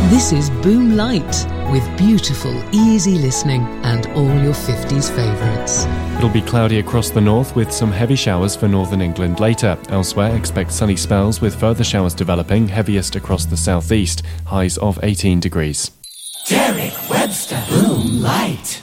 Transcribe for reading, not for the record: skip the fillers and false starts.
This is Boom Light, with beautiful, easy listening and all your 50s favourites. It'll be cloudy across the north with some heavy showers for northern England later. Elsewhere, expect sunny spells with further showers developing, heaviest across the southeast, highs of 18 degrees. Derek Webster, Boom Light.